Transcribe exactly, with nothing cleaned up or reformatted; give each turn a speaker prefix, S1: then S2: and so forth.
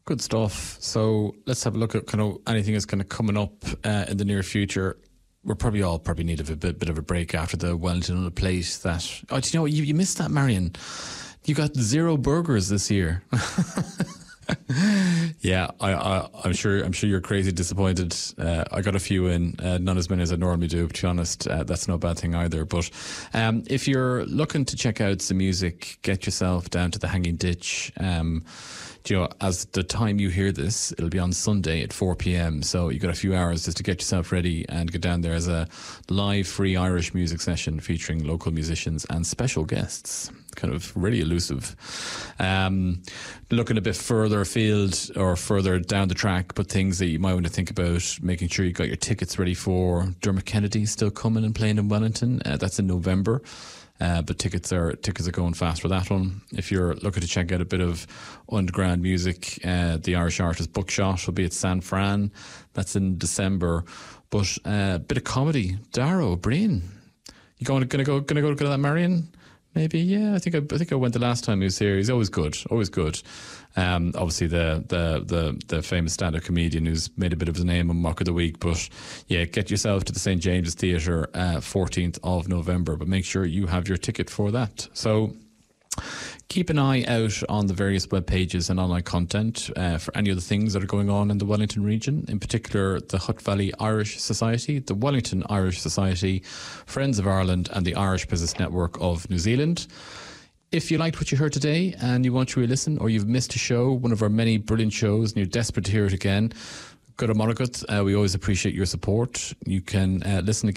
S1: Good stuff. So let's have a look at kind of anything that's kind of coming up uh, in the near future. We're probably all probably need a bit, bit of a break after the Wellington on the plate. That oh, do you know what? You, you missed that, Marion. You got zero burgers this year. Yeah, I, I, I'm sure. I'm sure you're crazy disappointed. Uh, I got a few in, uh, not as many as I normally do. But to be honest, uh, that's no bad thing either. But um, if you're looking to check out some music, get yourself down to the Hanging Ditch. Um, you know, as the time you hear this, it'll be on Sunday at four p.m. So you've got a few hours just to get yourself ready and get down there as a live free Irish music session featuring local musicians and special guests. Kind of really elusive. Um, looking a bit further afield or further down the track, but things that you might want to think about, making sure you got your tickets ready for Dermot Kennedy still coming and playing in Wellington. Uh, that's in November. Uh, but tickets are tickets are going fast for that one. If you're looking to check out a bit of underground music, uh, the Irish artist Buckshot will be at San Fran. That's in December. But a uh, bit of comedy. Dara O'Brien. You going to go going to go to that, Marion? Maybe, yeah. I think I, I think I went the last time he was here. He's always good, always good. Um, obviously, the the the the famous stand-up comedian who's made a bit of a name on Mock of the Week. But yeah, get yourself to the Saint James's Theatre, uh, fourteenth of November. But make sure you have your ticket for that. So keep an eye out on the various web pages and online content uh, for any of the things that are going on in the Wellington region, in particular the Hutt Valley Irish Society, the Wellington Irish Society, Friends of Ireland and the Irish Business Network of New Zealand. If you liked what you heard today and you want to re-listen, or you've missed a show, one of our many brilliant shows, and you're desperate to hear it again, go to Monagut. Uh, we always appreciate your support. You can uh, listen again